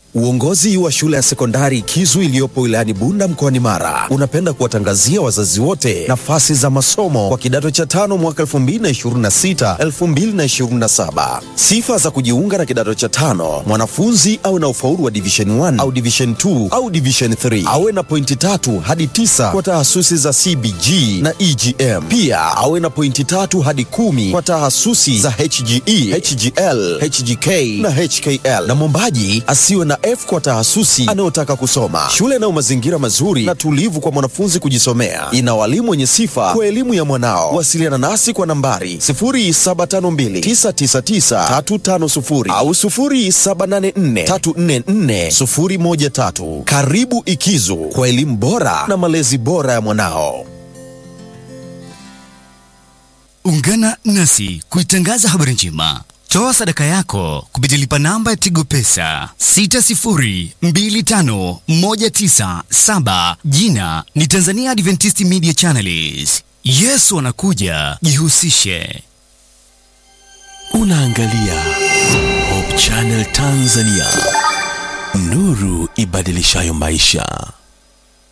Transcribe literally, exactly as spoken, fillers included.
Uongozi wa shule ya sekondari Kizu iliyopo wilayani Bunda mkoani Mara unapenda kuwatangazia wazazi wote nafasi za masomo kwa kidato cha tano mwaka elfu mbili na ishirini na sita elfu mbili na ishirini na saba. Sifa za kujiunga na kidato cha tano: mwanafunzi awe na ufaulu wa division one au division two au division three, awe na pointi tatu hadi tisa kwa tahasusi za C B G na E G M. Pia awe na pointi tatu hadi kumi kwa tahasusi za H G E, H G L, H G K na H K L, na mwombaji asiwe na F kwa tahasusi anayotaka kusoma. Shule inayo mazingira mazuri na tulivu kwa mwanafunzi kujisomea. Ina walimu wenye sifa kwa elimu ya mwanao. Wasiliana nasi kwa nambari sifuri saba tano mbili tisa tisa tisa tatu tano sifuri au sifuri saba nane nne tatu nne nne sifuri moja tatu. Karibu Ikizu kwa elimu bora na malezi bora ya mwanao. Ungana nasi kuitangaza habari njema. Toa sadaka yako kupitia lipa namba ya Tigo Pesa sita sifuri mbili tano moja tisa saba. Jina ni Tanzania Adventist Media Channels. Yesu anakuja, jihusishe. Unaangalia Hope Channel Tanzania, nuru ibadilishayo maisha.